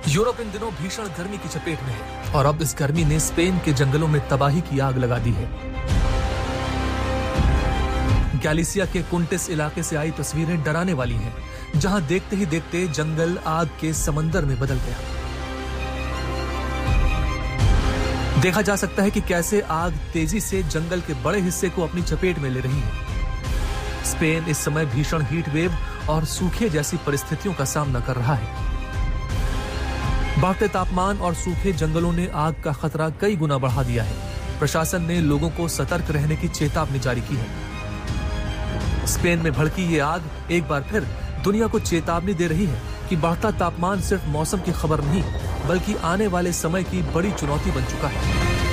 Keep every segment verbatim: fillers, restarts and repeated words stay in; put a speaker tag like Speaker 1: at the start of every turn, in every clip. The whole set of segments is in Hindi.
Speaker 1: यूरोप इन दिनों भीषण गर्मी की चपेट में है और अब इस गर्मी ने स्पेन के जंगलों में तबाही की आग लगा दी है। गैलिसिया के कुंटिस इलाके से आई तस्वीरें डराने वाली हैं, जहां देखते ही देखते जंगल आग के समंदर में बदल गया। देखा जा सकता है कि कैसे आग तेजी से जंगल के बड़े हिस्से को अपनी चपेट में ले रही है। स्पेन इस समय भीषण हीट वेव और सूखे जैसी परिस्थितियों का सामना कर रहा है। बढ़ते तापमान और सूखे जंगलों ने आग का खतरा कई गुना बढ़ा दिया है। प्रशासन ने लोगों को सतर्क रहने की चेतावनी जारी की है। स्पेन में भड़की ये आग एक बार फिर दुनिया को चेतावनी दे रही है कि बढ़ता तापमान सिर्फ मौसम की खबर नहीं, बल्कि आने वाले समय की बड़ी चुनौती बन चुका है।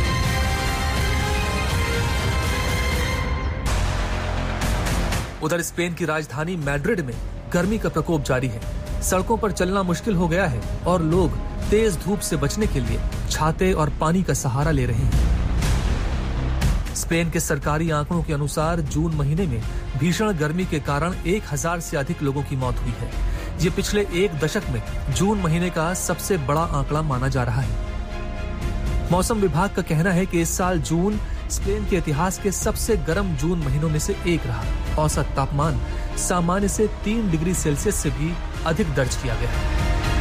Speaker 1: उधर स्पेन की राजधानी मैड्रिड में गर्मी का प्रकोप जारी है। सड़कों पर चलना मुश्किल हो गया है और लोग तेज धूप से बचने के लिए छाते और पानी का सहारा ले रहे हैं। स्पेन के सरकारी आंकड़ों के अनुसार जून महीने में भीषण गर्मी के कारण एक हज़ार से अधिक लोगों की मौत हुई है। ये पिछले एक दशक में जून महीने का सबसे बड़ा आंकड़ा माना जा रहा है। मौसम विभाग का कहना है कि इस साल जून स्पेन के इतिहास के सबसे गर्म जून महीनों में से एक रहा। औसत तापमान सामान्य से तीन डिग्री सेल्सियस से भी अधिक दर्ज किया गया है।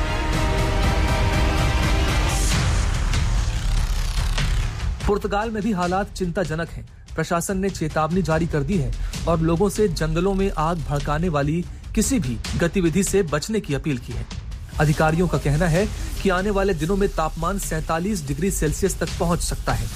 Speaker 1: पुर्तगाल में भी हालात चिंताजनक हैं। प्रशासन ने चेतावनी जारी कर दी है और लोगों से जंगलों में आग भड़काने वाली किसी भी गतिविधि से बचने की अपील की है। अधिकारियों का कहना है कि आने वाले दिनों में तापमान सैंतालीस डिग्री सेल्सियस तक पहुंच सकता है।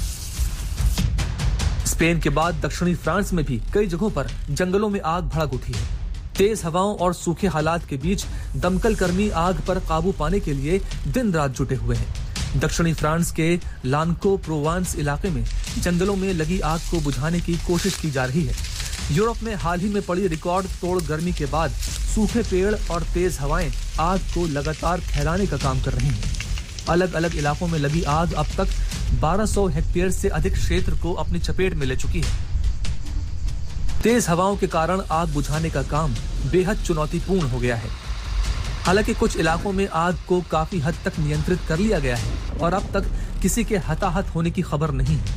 Speaker 1: स्पेन के बाद दक्षिणी फ्रांस में भी कई जगहों पर जंगलों में आग भड़क उठी है। तेज हवाओं और सूखे हालात के बीच दमकल कर्मी आग पर काबू पाने के लिए दिन रात जुटे हुए हैं। दक्षिणी फ्रांस के लानको प्रोवांस इलाके में जंगलों में लगी आग को बुझाने की कोशिश की जा रही है। यूरोप में हाल ही में पड़ी रिकॉर्ड तोड़ गर्मी के बाद सूखे पेड़ और तेज हवाएं आग को लगातार फैलाने का काम कर रही हैं। अलग अलग इलाकों में लगी आग अब तक बारह सौ हेक्टेयर से अधिक क्षेत्र को अपनी चपेट में ले चुकी है। तेज हवाओं के कारण आग बुझाने का काम बेहद चुनौतीपूर्ण हो गया है। हालांकि कुछ इलाकों में आग को काफी हद तक नियंत्रित कर लिया गया है और अब तक किसी के हताहत होने की खबर नहीं है।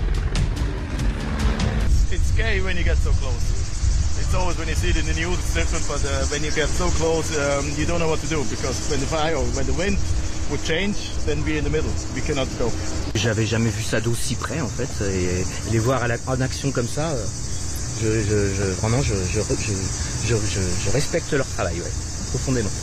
Speaker 2: It's scary when you get so close. It's always when you see it in the news it's different, but uh, when you get so close, um, you don't know what to do because when the fire or when the wind would change, then we're in the middle. We cannot go.
Speaker 3: J'avais jamais vu ça d'aussi près en fait, et les voir à la, en action comme ça, je, je, je vraiment je, je, je, je, je, je respecte leur travail, ouais, profondément.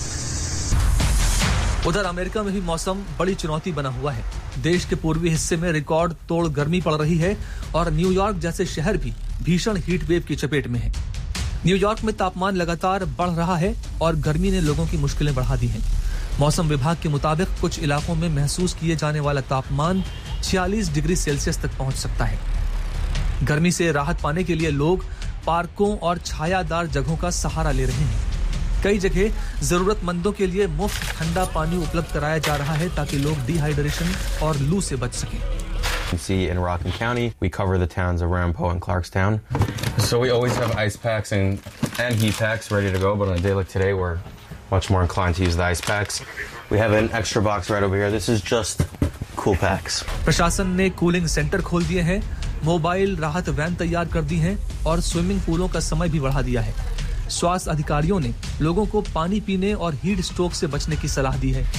Speaker 1: उधर अमेरिका में भी मौसम बड़ी चुनौती बना हुआ है। देश के पूर्वी हिस्से में रिकॉर्ड तोड़ गर्मी पड़ रही है और न्यूयॉर्क जैसे शहर भी भीषण हीट वेव की चपेट में है। न्यूयॉर्क में तापमान लगातार बढ़ रहा है और गर्मी ने लोगों की मुश्किलें बढ़ा दी हैं। मौसम विभाग के मुताबिक कुछ इलाकों में महसूस किए जाने वाला तापमान छियालीस डिग्री सेल्सियस तक पहुंच सकता है। गर्मी से राहत पाने के लिए लोग पार्कों और छायादार जगहों का सहारा ले रहे हैं। कई जगह जरूरतमंदों के लिए मुफ्त ठंडा पानी उपलब्ध कराया जा रहा है ताकि लोग डिहाइड्रेशन और लू से बच सकें।
Speaker 4: You see in Rockland County, we cover the towns of Ramapo and Clarkstown. So we always have ice packs and, and heat packs ready to go, but on a day like today, we're much more inclined to use the ice packs. We have an extra box right over here. This is just cool packs.
Speaker 1: प्रशासन ने कूलिंग सेंटर खोल दिए हैं, मोबाइल राहत वैन तैयार कर दी हैं और स्विमिंग पूलों का समय भी बढ़ा दिया है। स्वास्थ्य अधिकारियों ने लोगों को पानी पीने और हीट स्ट्रोक से बचने की सलाह दी है।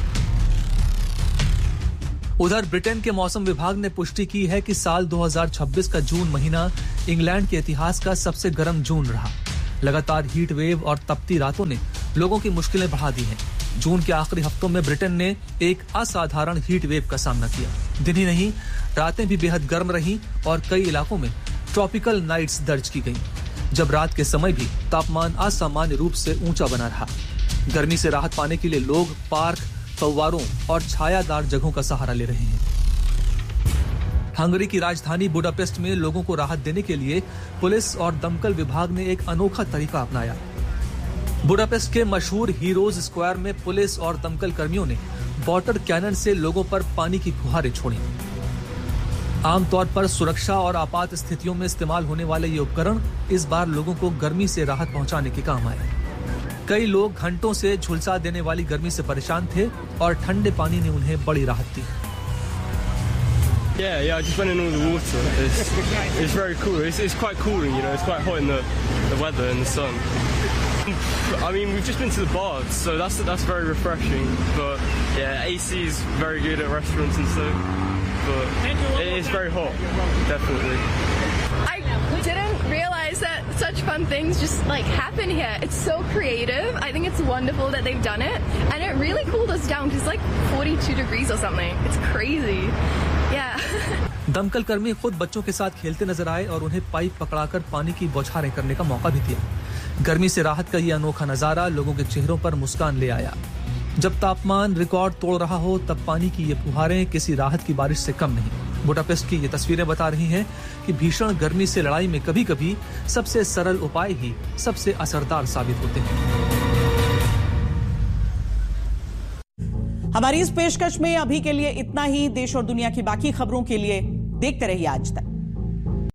Speaker 1: उधर ब्रिटेन के मौसम विभाग ने पुष्टि की है कि साल दो हज़ार छब्बीस का जून महीना इंग्लैंड के इतिहास का सबसे गर्म जून रहा। लगातार हीट वेव और तपती रातों ने लोगों की मुश्किलें बढ़ा दी हैं। जून के आखिरी हफ्तों में ब्रिटेन ने एक असाधारण हीट वेव का सामना किया। दिन ही नहीं, रातें भी बेहद गर्म रहीं और कई इलाकों में ट्रॉपिकल नाइट्स दर्ज की गईं, जब रात के समय भी तापमान असामान्य रूप से ऊंचा बना रहा। गर्मी से राहत पाने के लिए लोग पार्क, फव्वारों और छायादार जगहों का सहारा ले रहे हैं। हंगरी की राजधानी बुडापेस्ट में लोगों को राहत देने के लिए पुलिस और दमकल विभाग ने एक अनोखा तरीका अपनाया। बुडापेस्ट के मशहूर हीरोज स्क्वायर में पुलिस और दमकल कर्मियों ने वाटर कैनन से लोगों पर पानी की फुहारें छोड़ी। आमतौर पर सुरक्षा और आपात स्थितियों में इस्तेमाल होने वाले ये उपकरण इस बार लोगों को गर्मी से राहत पहुंचाने के काम आए। कई लोग घंटों से झुलसा देने वाली गर्मी से परेशान थे और ठंडे पानी ने उन्हें बड़ी राहत दी।
Speaker 5: Yeah, yeah, I just went in all the water. It's, it's very cool. It's, it's quite cooling, you know. It's quite hot in the, the weather and the sun. I mean, we've just been to the baths, so that's that's very refreshing. But yeah, A C is very good at restaurants and stuff. But it is very hot, definitely.
Speaker 6: I didn't realize that such fun things just like happen here. It's so creative. I think it's wonderful that they've done it, and it really cooled us down because it's like forty-two degrees or something. It's crazy. Yeah.
Speaker 1: दमकल कर्मी खुद बच्चों के साथ खेलते नजर आए और उन्हें पाइप पकड़ाकर पानी की बौछारें करने का मौका भी दिया। गर्मी से राहत का ये अनोखा नजारा लोगों के चेहरों पर मुस्कान ले आया। जब तापमान रिकॉर्ड तोड़ रहा हो तब पानी की ये फुहारें किसी राहत की बारिश से कम नहीं। बुडापेस्ट की ये तस्वीरें बता रही हैं कि भीषण गर्मी से लड़ाई में कभी-कभी सबसे सरल उपाय ही सबसे असरदार साबित होते हैं।
Speaker 7: हमारी इस पेशकश में अभी के लिए इतना ही। देश और दुनिया की बाकी खबरों के लिए देखते रहिए आज तक।